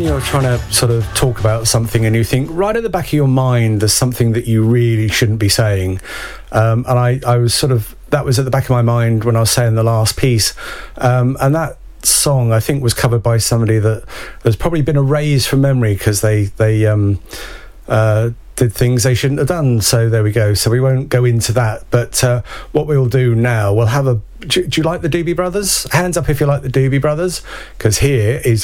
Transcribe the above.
you're trying to sort of talk about something and you think right at the back of your mind there's something that you really shouldn't be saying, and I was sort of, that was at the back of my mind when I was saying the last piece, and that song I think was covered by somebody that has probably been erased from memory because they did things they shouldn't have done. So there we go. So we won't go into that. But what we'll do now, we'll have a... Do you like the Doobie Brothers? Hands up if you like the Doobie Brothers, because here is